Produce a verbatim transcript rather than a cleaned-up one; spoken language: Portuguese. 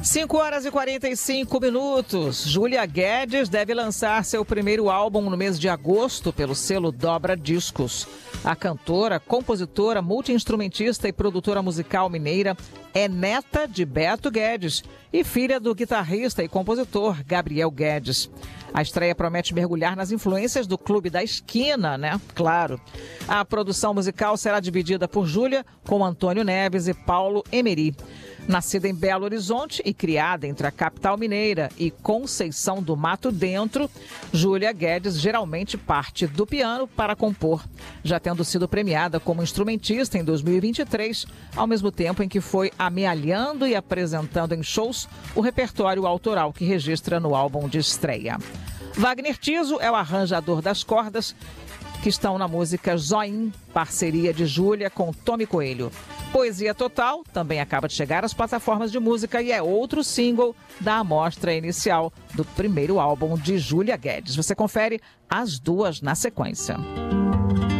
cinco horas e quarenta e cinco minutos. Júlia Guedes deve lançar seu primeiro álbum no mês de agosto pelo selo Dobra Discos. A cantora, compositora, multi-instrumentista e produtora musical mineira é neta de Beto Guedes e filha do guitarrista e compositor Gabriel Guedes. A estreia promete mergulhar nas influências do Clube da Esquina, né? Claro. A produção musical será dividida por Júlia com Antônio Neves e Paulo Emery. Nascida em Belo Horizonte e criada entre a capital mineira e Conceição do Mato Dentro, Júlia Guedes geralmente parte do piano para compor, já tendo sido premiada como instrumentista em dois mil e vinte e três, ao mesmo tempo em que foi amealhando e apresentando em shows o repertório autoral que registra no álbum de estreia. Wagner Tiso é o arranjador das cordas que estão na música Zoim, parceria de Júlia com Tommy Coelho. Poesia Total também acaba de chegar às plataformas de música e é outro single da amostra inicial do primeiro álbum de Júlia Guedes. Você confere as duas na sequência.